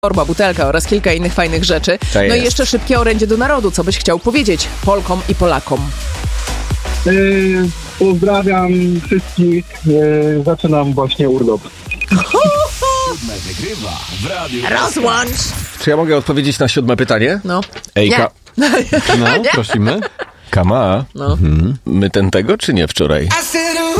torba, butelka oraz kilka innych fajnych rzeczy. No i jeszcze szybkie orędzie do narodu. Co byś chciał powiedzieć Polkom i Polakom? Pozdrawiam wszystkich. Zaczynam właśnie urlop. Rozłącz! Czy ja mogę odpowiedzieć na 7 pytanie? No. Ej, No, prosimy. Kama. My ten tego, czy nie wczoraj?